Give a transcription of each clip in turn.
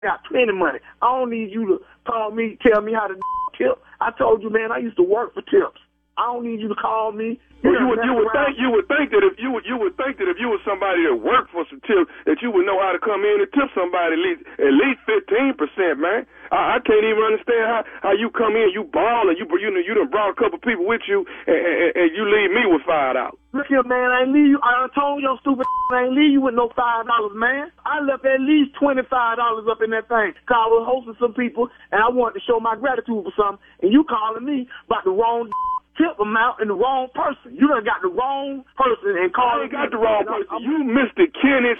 got plenty money. I don't need you to call me, tell me how to tip. I told you, man, I used to work for tips. I don't need you to call me. Well, you would think that if you were somebody that worked for some tips, that you would know how to come in and tip somebody at least 15%, man. I can't even understand how you come in, you ball, and you done brought a couple people with you, and you leave me with $5. Look here, man, I ain't leave you. I told your stupid I ain't leave you with no $5, man. I left at least $25 up in that thing. Cause I was hosting some people, and I wanted to show my gratitude for something, and you calling me about the wrong tip amount and the wrong person. You done got the wrong person and calling. I ain't got the wrong person. You Mr. Kenny.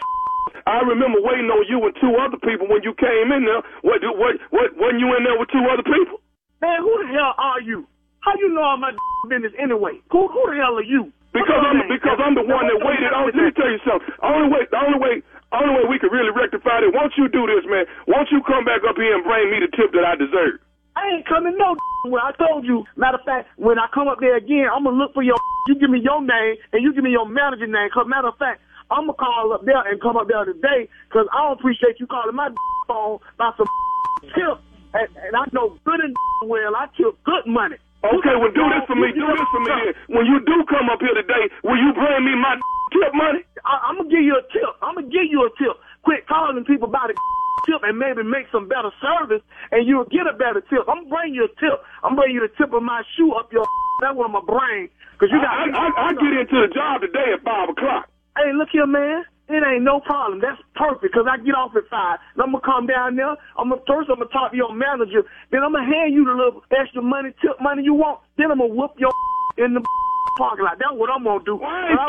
I remember waiting on you and two other people when you came in there. What wasn't you in there with two other people? Man, who the hell are you? How you know all my business anyway? Who the hell are you? Because I'm the one that waited on. Let me tell you something. The only way we can really rectify it. Won't you do this, man? Won't you come back up here and bring me the tip that I deserve? I ain't coming no when I told you. Matter of fact, when I come up there again, I'm going to look for your you give me your name and you give me your manager name. Because matter of fact, I'm going to call up there and come up there today because I don't appreciate you calling my phone about some tip. And I know good and well I tip good money. Okay, well, do this for me. Do this for me. When you do come up here today, will you bring me my tip money? I'm going to give you a tip. I'm going to give you a tip. Quit calling people about it. Tip and maybe make some better service and you'll get a better tip. I'm gonna bring you a tip. I'm bringing you the tip of my shoe up your that's what I'm gonna bring. Cause you got I get into the job today at 5 o'clock. Hey, look here, man. It ain't no problem. That's perfect because I get off at 5. And I'm gonna come down there. First I'm gonna talk to your manager. Then I'm gonna hand you the little extra money, tip money you want. Then I'm gonna whoop your in the parking lot. That's what I'm gonna do. Well,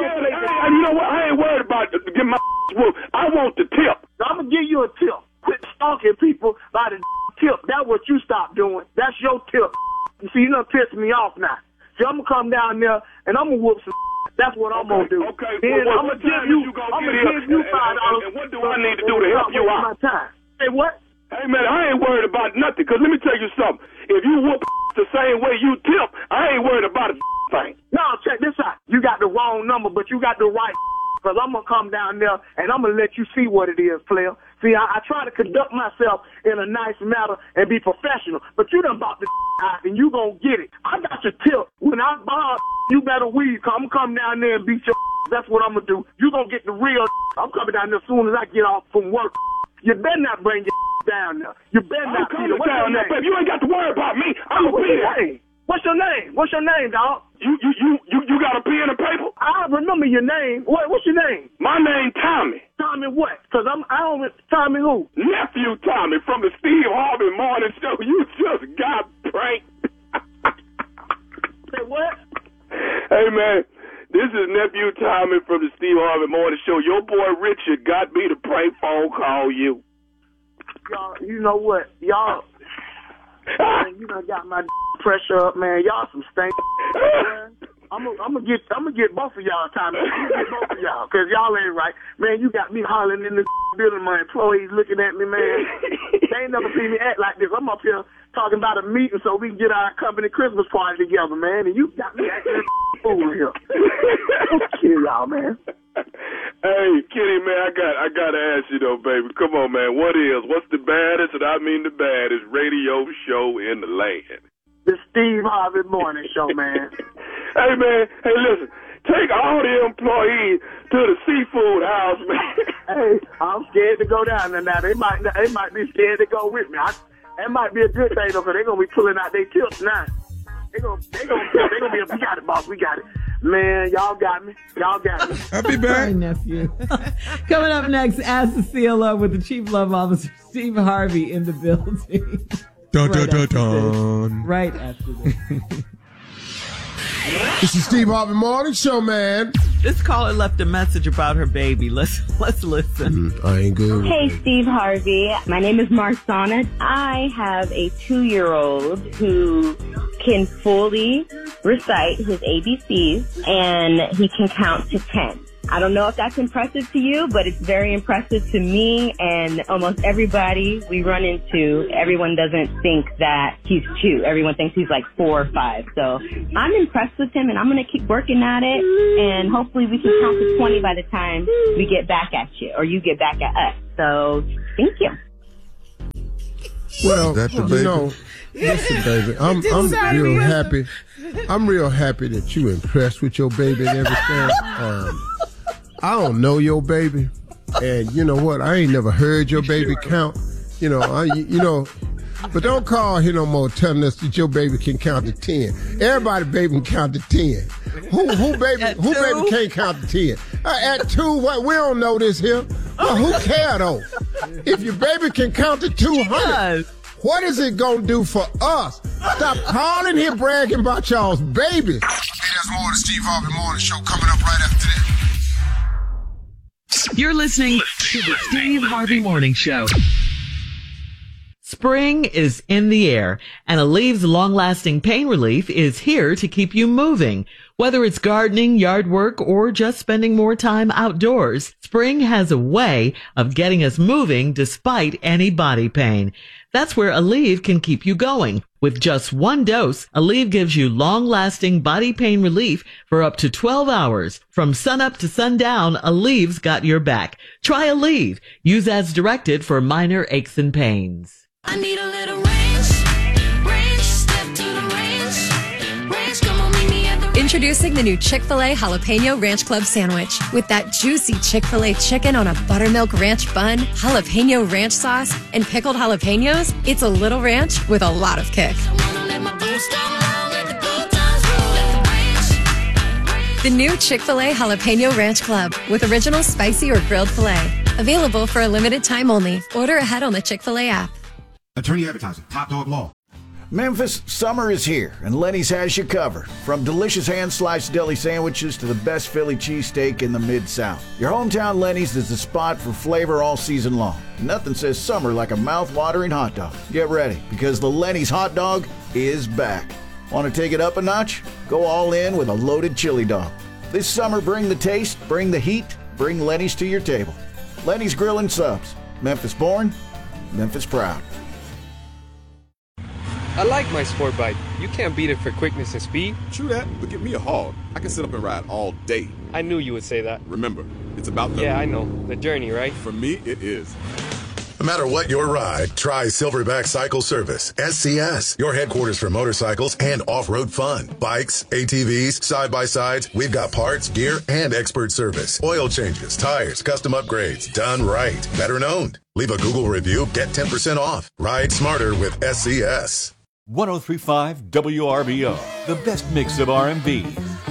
you know what? I ain't worried about getting my whoop. I want the tip. I'm gonna give you a tip. Quit stalking people by the tip. That's what you stop doing. That's your tip. You see, you done pissed me off now. See, I'm going to come down there, and I'm going to whoop some. That's what I'm going to do. Okay. Then I'm going to give you $5. And what do I need to do to help you out? Say what? Hey, man, I ain't worried about nothing, because let me tell you something. If you whoop the same way you tip, I ain't worried about a thing. No, check this out. You got the wrong number, but you got the right. Because I'm going to come down there, and I'm going to let you see what it is, player. See, I try to conduct myself in a nice manner and be professional. But you done bought the out, and you going to get it. I got your tip. When I buy you better weave. I'm going to come down there and beat your That's what I'm going to do. You going to get the real I'm coming down there as soon as I get off from work. You better not bring your down there. You better not. I'm coming down there, baby. You ain't got to worry about me. I'm going to be there. What's your name? What's your name, dog? You got a pen and paper? I remember your name. What's your name? My name Tommy. Tommy what? Cause I don't Tommy who? Nephew Tommy from the Steve Harvey Morning Show. You just got pranked. Say what? Hey man, this is Nephew Tommy from the Steve Harvey Morning Show. Your boy Richard got me to prank phone call you. Y'all, you know what? Y'all. Man, you done got my pressure up, man. Y'all some stank. I'm gonna get both of y'all, Tommy. I'm gonna get both of y'all, cause y'all ain't right, man. You got me hollering in the building. My employees looking at me, man. They ain't never seen me act like this. I'm up here talking about a meeting so we can get our company Christmas party together, man. And you got me acting fool here. Don't kill y'all, man. Hey, Kenny, man, I gotta ask you though, baby. Come on, man. What's the baddest, and I mean the baddest, radio show in the land? The Steve Harvey Morning Show, man. Hey, man. Hey, listen. Take all the employees to the seafood house, man. Hey, I'm scared to go down there now. They might be scared to go with me. That might be a good thing though, because they're gonna be pulling out their tips now. They gonna be we got it, boss. We got it. Man, y'all got me. Y'all got me. I'll be back. Sorry, nephew. Coming up next, Ask the CLO with the Chief Love Officer, Steve Harvey, in the building. Right after this. This is Steve Harvey Morning Show, man. This caller left a message about her baby. Let's listen. I ain't good. Hey, Steve Harvey. My name is Marsana. I have a 2-year-old who can fully recite his ABCs, and he can count to 10. I don't know if that's impressive to you, but it's very impressive to me and almost everybody we run into. Everyone doesn't think that he's 2. Everyone thinks he's like 4 or 5. So I'm impressed with him, and I'm going to keep working at it, and hopefully we can count to 20 by the time we get back at you or you get back at us. So thank you. Well, That's the baby. you know, listen, baby, I'm real happy. I'm real happy that you impressed with your baby and everything. I don't know your baby, and you know what? I ain't never heard your baby count. You know, but don't call here no more telling us that your baby can count to 10. Everybody baby can count to 10. Who baby can't count to 10? At 2, what? We don't know this here. Well, who care though? If your baby can count to 200, what is it gonna do for us? Stop calling here bragging about y'all's babies. Hey, there's more of the Steve Harvey Morning Show coming up right after this. You're listening to the Steve Harvey Morning Show. Spring is in the air, and Aleve's long-lasting pain relief is here to keep you moving. Whether it's gardening, yard work, or just spending more time outdoors, Spring has a way of getting us moving despite any body pain. That's where Aleve can keep you going. With just one dose, Aleve gives you long-lasting body pain relief for up to 12 hours. From sunup to sundown, Aleve's got your back. Try Aleve. Use as directed for minor aches and pains. I need a little range, step to the range, come on, meet me at the range. Introducing the new Chick-fil-A Jalapeno Ranch Club Sandwich. With that juicy Chick-fil-A chicken on a buttermilk ranch bun, jalapeno ranch sauce, and pickled jalapenos, it's a little ranch with a lot of kick. The new Chick-fil-A Jalapeno Ranch Club with original spicy or grilled filet. Available for a limited time only. Order ahead on the Chick-fil-A app. Attorney Advertising, Top Dog Law. Memphis, summer is here, and Lenny's has you covered. From delicious hand-sliced deli sandwiches to the best Philly cheesesteak in the Mid-South. Your hometown Lenny's is the spot for flavor all season long. Nothing says summer like a mouth-watering hot dog. Get ready, because the Lenny's hot dog is back. Want to take it up a notch? Go all in with a loaded chili dog. This summer, bring the taste, bring the heat, bring Lenny's to your table. Lenny's Grill and Subs. Memphis born, Memphis proud. I like my Sport Bike. You can't beat it for quickness and speed. True that, but give me a hog. I can sit up and ride all day. I knew you would say that. Remember, it's about the... Yeah, I know. The journey, right? For me, it is. No matter what your ride, try Silverback Cycle Service, SCS, your headquarters for motorcycles and off-road fun. Bikes, ATVs, side-by-sides, we've got parts, gear, and expert service. Oil changes, tires, custom upgrades, done right. Veteran owned. Leave a Google review, get 10% off. Ride smarter with SCS. 103.5 WRBO, the best mix of R&B,